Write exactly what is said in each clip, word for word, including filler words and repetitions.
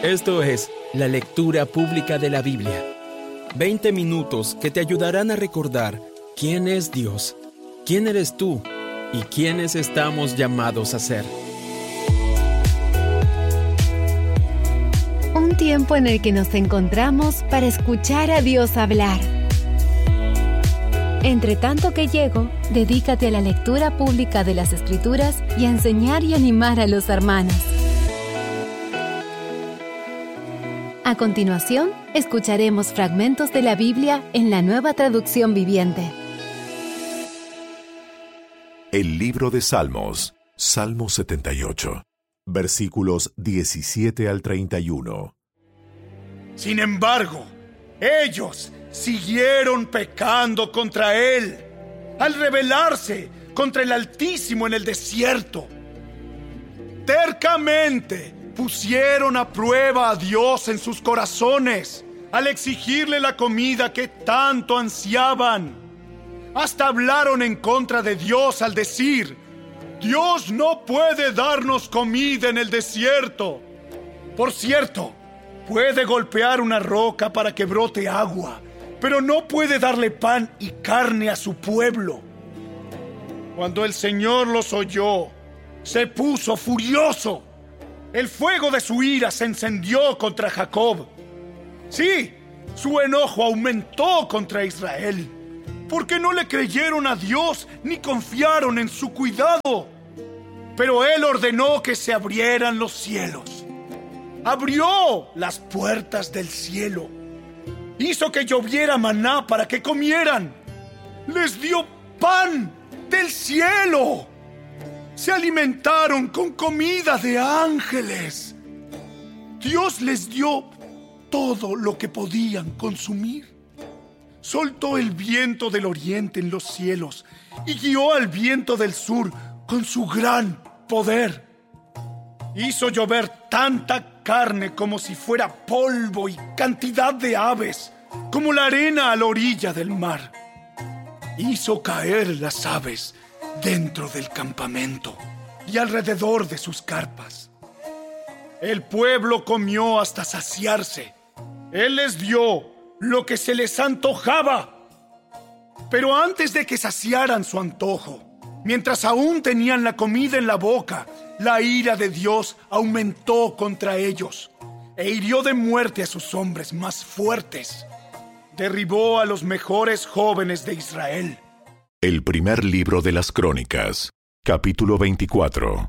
Esto es la lectura pública de la Biblia. veinte minutos que te ayudarán a recordar quién es Dios, quién eres tú y quiénes estamos llamados a ser. Un tiempo en el que nos encontramos para escuchar a Dios hablar. Entre tanto que llego, dedícate a la lectura pública de las Escrituras y a enseñar y animar a los hermanos. A continuación, escucharemos fragmentos de la Biblia en la Nueva Traducción Viviente. El libro de Salmos, Salmo setenta y ocho, versículos diecisiete al treinta y uno. Sin embargo, ellos siguieron pecando contra Él, al rebelarse contra el Altísimo en el desierto. Tercamente pusieron a prueba a Dios en sus corazones, al exigirle la comida que tanto ansiaban. Hasta hablaron en contra de Dios al decir: Dios no puede darnos comida en el desierto. Por cierto, puede golpear una roca para que brote agua, pero no puede darle pan y carne a su pueblo. Cuando el Señor los oyó, se puso furioso. El fuego de su ira se encendió contra Jacob. Sí, su enojo aumentó contra Israel, porque no le creyeron a Dios ni confiaron en su cuidado. Pero Él ordenó que se abrieran los cielos. Abrió las puertas del cielo. Hizo que lloviera maná para que comieran. Les dio pan del cielo. Se alimentaron con comida de ángeles. Dios les dio todo lo que podían consumir. Soltó el viento del oriente en los cielos y guió al viento del sur con su gran poder. Hizo llover tanta carne como si fuera polvo y cantidad de aves como la arena a la orilla del mar. Hizo caer las aves dentro del campamento y alrededor de sus carpas. El pueblo comió hasta saciarse. Él les dio lo que se les antojaba. Pero antes de que saciaran su antojo, mientras aún tenían la comida en la boca, la ira de Dios aumentó contra ellos e hirió de muerte a sus hombres más fuertes. Derribó a los mejores jóvenes de Israel. El primer libro de las Crónicas, capítulo veinticuatro.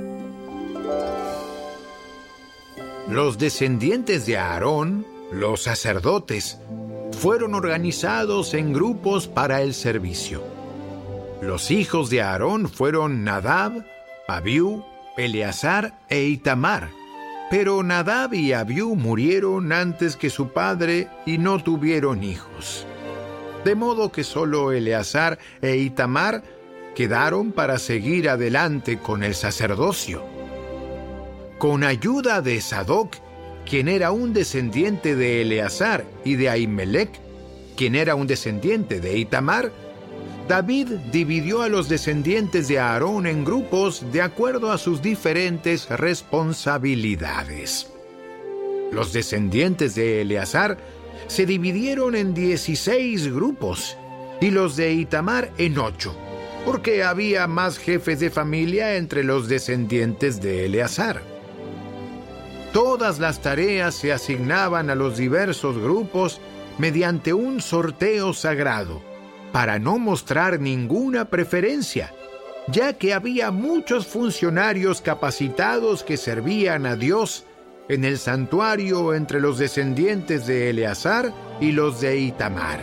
Los descendientes de Aarón, los sacerdotes, fueron organizados en grupos para el servicio. Los hijos de Aarón fueron Nadab, Abiú, Eleazar e Itamar. Pero Nadab y Abiú murieron antes que su padre y no tuvieron hijos. De modo que solo Eleazar e Itamar quedaron para seguir adelante con el sacerdocio. Con ayuda de Sadoc, quien era un descendiente de Eleazar, y de Ahimelech, quien era un descendiente de Itamar, David dividió a los descendientes de Aarón en grupos de acuerdo a sus diferentes responsabilidades. Los descendientes de Eleazar se dividieron en dieciséis grupos y los de Itamar en ocho, porque había más jefes de familia entre los descendientes de Eleazar. Todas las tareas se asignaban a los diversos grupos mediante un sorteo sagrado, para no mostrar ninguna preferencia, ya que había muchos funcionarios capacitados que servían a Dios en el santuario entre los descendientes de Eleazar y los de Itamar.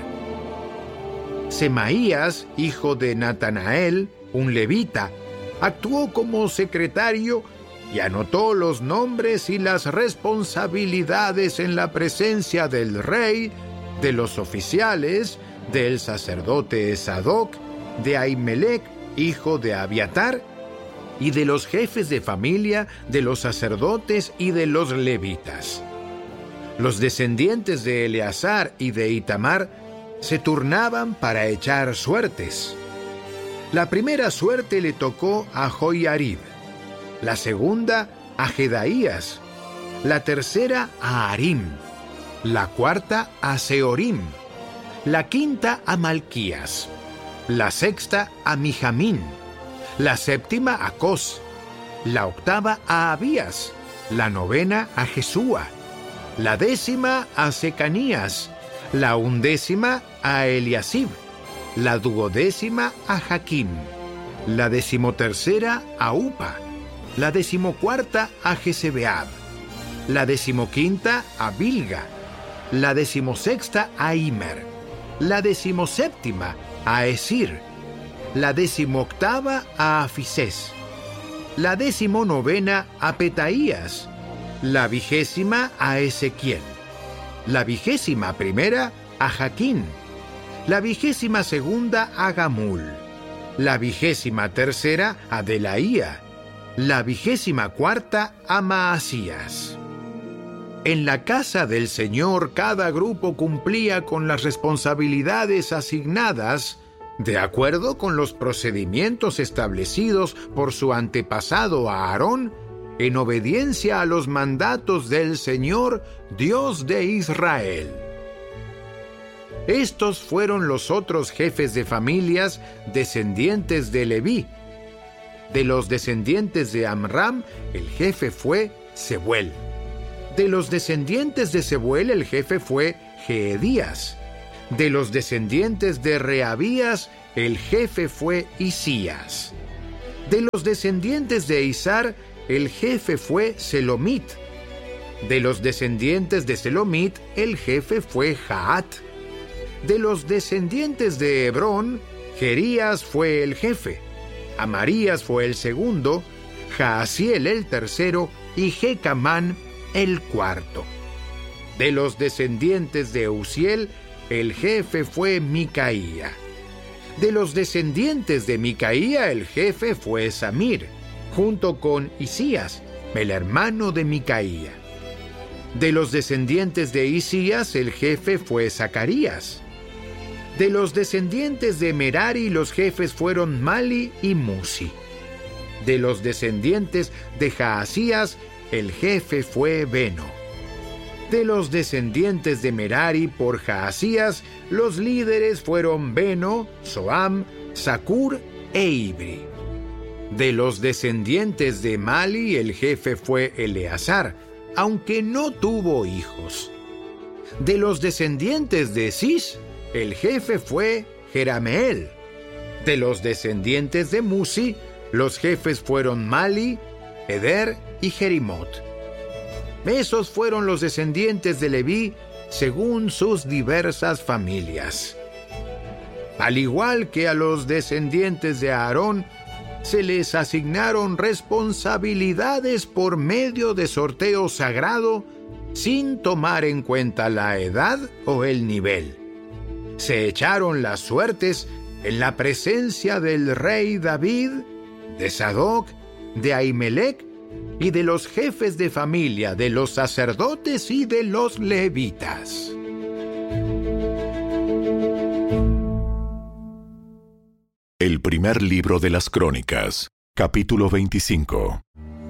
Semaías, hijo de Natanael, un levita, actuó como secretario y anotó los nombres y las responsabilidades en la presencia del rey, de los oficiales, del sacerdote Sadoc, de Ahimelech, hijo de Abiatar, y de los jefes de familia, de los sacerdotes y de los levitas. Los descendientes de Eleazar y de Itamar se turnaban para echar suertes. La primera suerte le tocó a Joiarib, la segunda a Jedaías, la tercera a Harim, la cuarta a Seorim, la quinta a Malquías, la sexta a Mijamín, la séptima a Cos, la octava a Abías, la novena a Jesúa, la décima a Secanías, la undécima a Eliasib, la duodécima a Jaquim, la decimotercera a Upa, la decimocuarta a Jezebeab, la decimoquinta a Bilga, la decimosexta a Imer, la decimoséptima a Esir, la decimoctava a Afisés, la decimonovena a Petaías, la vigésima a Ezequiel, la vigésima primera a Jaquín, la vigésima segunda a Gamul, la vigésima tercera a Delaía, la vigésima cuarta a Maasías. En la casa del Señor cada grupo cumplía con las responsabilidades asignadas de acuerdo con los procedimientos establecidos por su antepasado Aarón en obediencia a los mandatos del Señor, Dios de Israel. Estos fueron los otros jefes de familias descendientes de Leví. De los descendientes de Amram, el jefe fue Sebuel. De los descendientes de Sebuel, el jefe fue Jeedías. De los descendientes de Reabías, el jefe fue Isías. De los descendientes de Izar, el jefe fue Selomit. De los descendientes de Selomit, el jefe fue Jaat. De los descendientes de Hebrón, Jerías fue el jefe. Amarías fue el segundo, Jaasiel el tercero y Jecamán el cuarto. De los descendientes de Uziel, el jefe fue Micaía. De los descendientes de Micaía, el jefe fue Samir, junto con Isías, el hermano de Micaía. De los descendientes de Isías, el jefe fue Zacarías. De los descendientes de Merari, los jefes fueron Mali y Musi. De los descendientes de Jaasías, el jefe fue Beno. De los descendientes de Merari por Jaasías, los líderes fueron Beno, Soam, Zacur e Ibri. De los descendientes de Mali, el jefe fue Eleazar, aunque no tuvo hijos. De los descendientes de Cis, el jefe fue Jerameel. De los descendientes de Musi, los jefes fueron Mali, Eder y Jerimot. Esos fueron los descendientes de Leví según sus diversas familias. Al igual que a los descendientes de Aarón, se les asignaron responsabilidades por medio de sorteo sagrado sin tomar en cuenta la edad o el nivel. Se echaron las suertes en la presencia del rey David, de Sadoc, de Ahimelech y de los jefes de familia, de los sacerdotes y de los levitas. El primer libro de las Crónicas, capítulo veinticinco.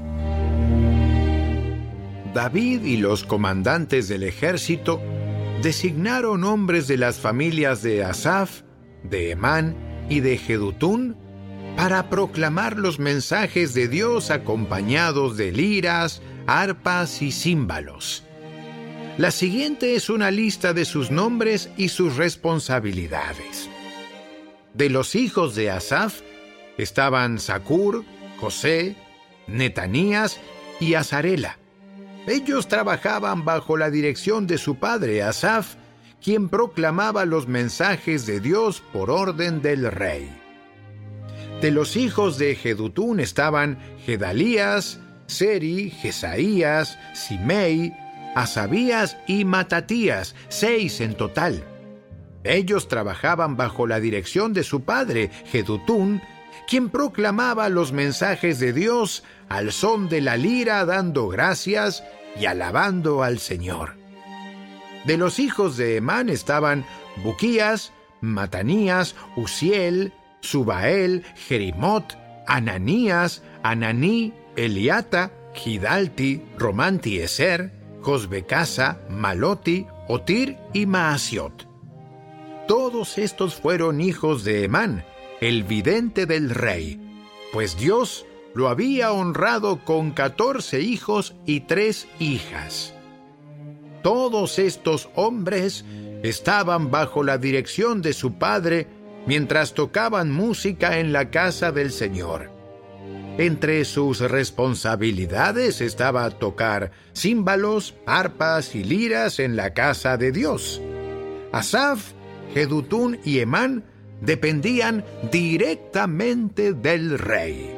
David y los comandantes del ejército designaron hombres de las familias de Asaf, de Emán y de Jedutún para proclamar los mensajes de Dios acompañados de liras, arpas y címbalos. La siguiente es una lista de sus nombres y sus responsabilidades. De los hijos de Asaf estaban Zacur, José, Netanías y Azarela. Ellos trabajaban bajo la dirección de su padre Asaf, quien proclamaba los mensajes de Dios por orden del rey. De los hijos de Jedutún estaban Gedalías, Seri, Jesaías, Simei, Asabías y Matatías, seis en total. Ellos trabajaban bajo la dirección de su padre, Jedutún, quien proclamaba los mensajes de Dios al son de la lira, dando gracias y alabando al Señor. De los hijos de Emán estaban Buquías, Matanías, Uziel, Subael, Jerimot, Ananías, Ananí, Eliata, Gidalti, Romamti-Ezer, Josbecasa, Maloti, Otir y Maasiot. Todos estos fueron hijos de Emán, el vidente del rey, pues Dios lo había honrado con catorce hijos y tres hijas. Todos estos hombres estaban bajo la dirección de su padre mientras tocaban música en la casa del Señor. Entre sus responsabilidades estaba tocar címbalos, arpas y liras en la casa de Dios. Asaf, Jedutún y Emán dependían directamente del rey.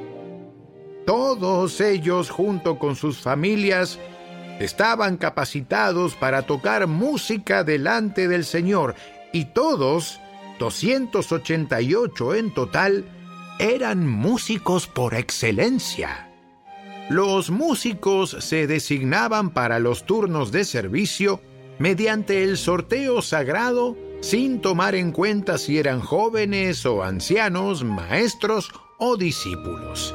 Todos ellos, junto con sus familias, estaban capacitados para tocar música delante del Señor, y todos, doscientos ochenta y ocho en total, eran músicos por excelencia. Los músicos se designaban para los turnos de servicio mediante el sorteo sagrado, sin tomar en cuenta si eran jóvenes o ancianos, maestros o discípulos.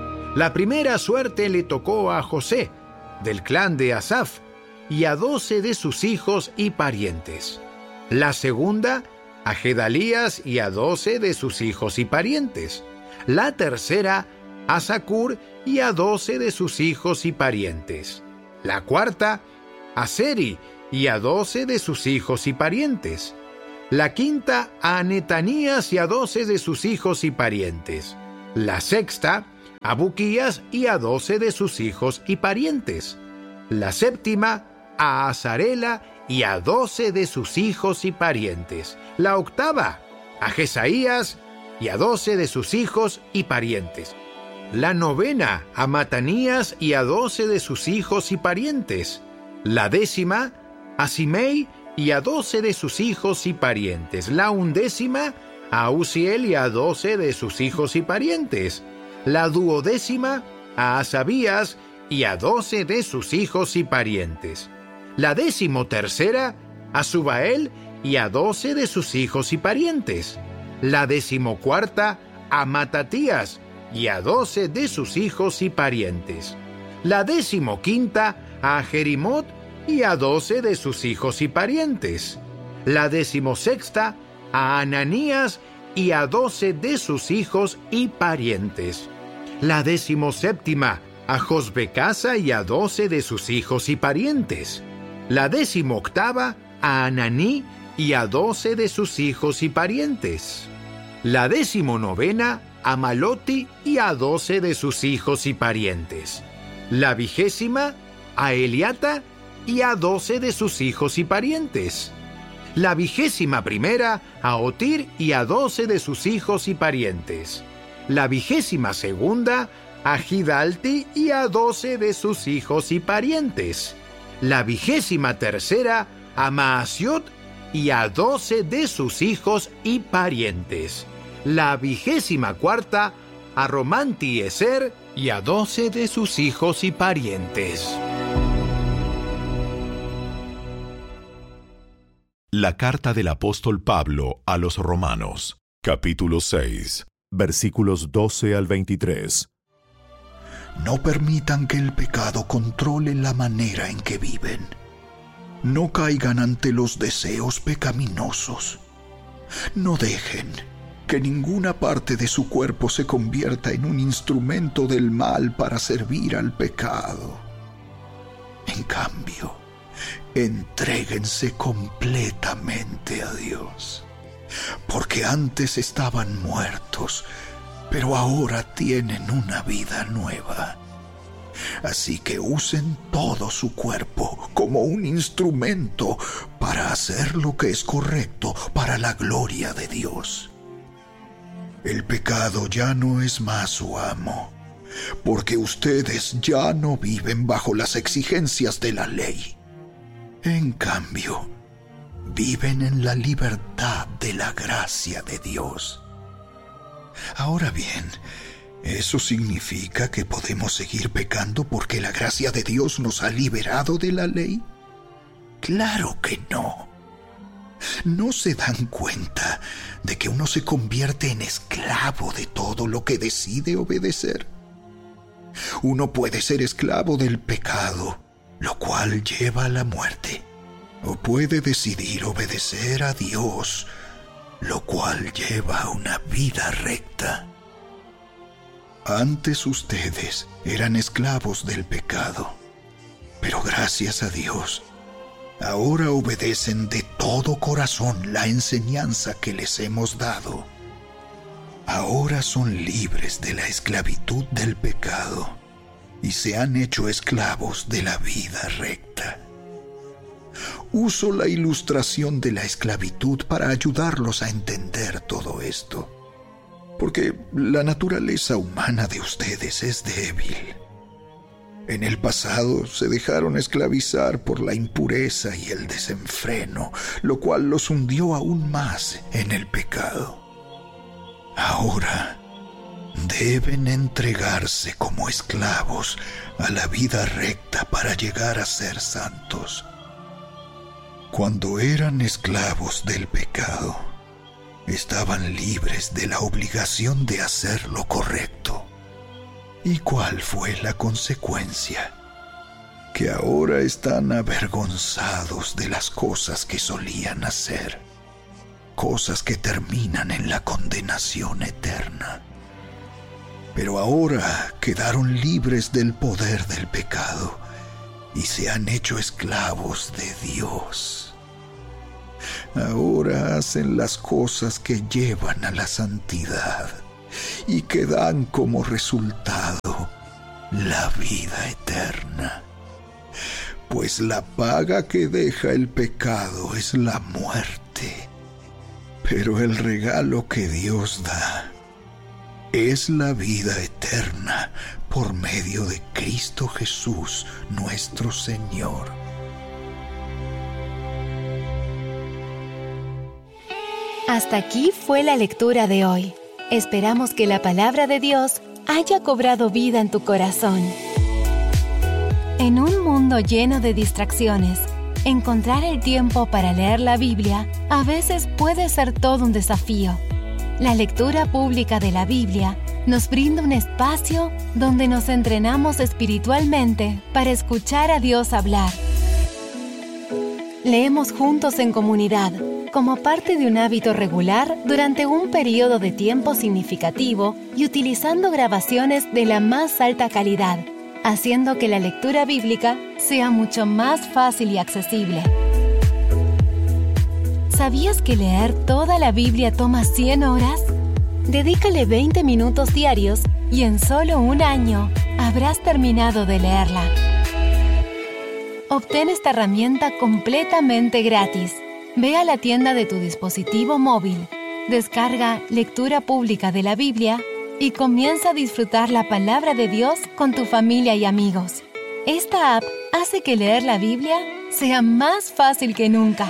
La primera suerte le tocó a José, del clan de Asaf, y a doce de sus hijos y parientes. La segunda, a Gedalías y a doce de sus hijos y parientes. La tercera, a Zacur y a doce de sus hijos y parientes. La cuarta, a Seri y a doce de sus hijos y parientes. La quinta, a Netanías y a doce de sus hijos y parientes. La sexta, a Buquías y a doce de sus hijos y parientes. La séptima, a Azarela y a doce de sus hijos y parientes. La octava, a Jesaías y a doce de sus hijos y parientes. La novena, a Matanías y a doce de sus hijos y parientes. La décima, a Simei y a doce de sus hijos y parientes. La undécima, a Uziel y a doce de sus hijos y parientes. La duodécima, a Asabías y a doce de sus hijos y parientes. La decimotercera, a Subael y a doce de sus hijos y parientes. La decimocuarta, a Matatías y a doce de sus hijos y parientes. La decimoquinta, a Jerimot y a doce de sus hijos y parientes. La decimosexta, a Ananías y a doce de sus hijos y parientes. La decimoséptima, a Josbecasa y a doce de sus hijos y parientes. La decimoctava, a Ananí y a doce de sus hijos y parientes. La decimonovena, a Maloti y a doce de sus hijos y parientes. La vigésima, a Eliata y a doce de sus hijos y parientes. La vigésima primera, a Otir y a doce de sus hijos y parientes. La vigésima segunda, a Gidalti y a doce de sus hijos y parientes. La vigésima tercera, a Maasiot y a doce de sus hijos y parientes. La vigésima cuarta, a Romamti-Ezer y a doce de sus hijos y parientes. La carta del apóstol Pablo a los Romanos, capítulo seis, versículos doce al veintitrés. No permitan que el pecado controle la manera en que viven. No caigan ante los deseos pecaminosos. No dejen que ninguna parte de su cuerpo se convierta en un instrumento del mal para servir al pecado. En cambio, entréguense completamente a Dios, porque antes estaban muertos, pero ahora tienen una vida nueva. Así que usen todo su cuerpo como un instrumento para hacer lo que es correcto para la gloria de Dios. El pecado ya no es más su amo, porque ustedes ya no viven bajo las exigencias de la ley. En cambio, viven en la libertad de la gracia de Dios. Ahora bien, ¿eso significa que podemos seguir pecando porque la gracia de Dios nos ha liberado de la ley? Claro que no. ¿No se dan cuenta de que uno se convierte en esclavo de todo lo que decide obedecer? Uno puede ser esclavo del pecado, lo cual lleva a la muerte, o puede decidir obedecer a Dios, lo cual lleva a una vida recta. Antes ustedes eran esclavos del pecado, pero gracias a Dios, ahora obedecen de todo corazón la enseñanza que les hemos dado. Ahora son libres de la esclavitud del pecado y se han hecho esclavos de la vida recta. Uso la ilustración de la esclavitud para ayudarlos a entender todo esto, porque la naturaleza humana de ustedes es débil. En el pasado se dejaron esclavizar por la impureza y el desenfreno, lo cual los hundió aún más en el pecado. Ahora deben entregarse como esclavos a la vida recta para llegar a ser santos. Cuando eran esclavos del pecado, estaban libres de la obligación de hacer lo correcto. ¿Y cuál fue la consecuencia? Que ahora están avergonzados de las cosas que solían hacer, cosas que terminan en la condenación eterna. Pero ahora quedaron libres del poder del pecado y se han hecho esclavos de Dios. Ahora hacen las cosas que llevan a la santidad y que dan como resultado la vida eterna. Pues la paga que deja el pecado es la muerte, pero el regalo que Dios da es la vida eterna por medio de Cristo Jesús, nuestro Señor. Hasta aquí fue la lectura de hoy. Esperamos que la palabra de Dios haya cobrado vida en tu corazón. En un mundo lleno de distracciones, encontrar el tiempo para leer la Biblia a veces puede ser todo un desafío. La lectura pública de la Biblia nos brinda un espacio donde nos entrenamos espiritualmente para escuchar a Dios hablar. Leemos juntos en comunidad, como parte de un hábito regular durante un periodo de tiempo significativo y utilizando grabaciones de la más alta calidad, haciendo que la lectura bíblica sea mucho más fácil y accesible. ¿Sabías que leer toda la Biblia toma cien horas? Dedícale veinte minutos diarios y en solo un año habrás terminado de leerla. Obtén esta herramienta completamente gratis. Ve a la tienda de tu dispositivo móvil, descarga Lectura Pública de la Biblia y comienza a disfrutar la palabra de Dios con tu familia y amigos. Esta app hace que leer la Biblia sea más fácil que nunca.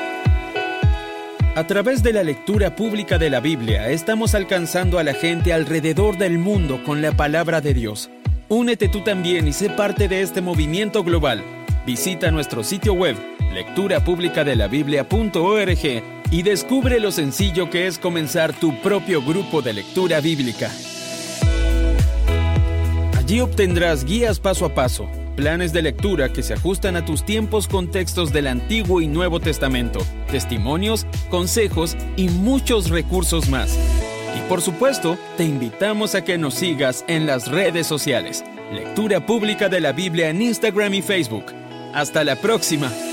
A través de la lectura pública de la Biblia, estamos alcanzando a la gente alrededor del mundo con la palabra de Dios. Únete tú también y sé parte de este movimiento global. Visita nuestro sitio web, lectura pública de la biblia punto org, y descubre lo sencillo que es comenzar tu propio grupo de lectura bíblica. Allí obtendrás guías paso a paso, planes de lectura que se ajustan a tus tiempos con textos del Antiguo y Nuevo Testamento, testimonios, consejos y muchos recursos más. Y por supuesto, te invitamos a que nos sigas en las redes sociales. Lectura Pública de la Biblia en Instagram y Facebook. ¡Hasta la próxima!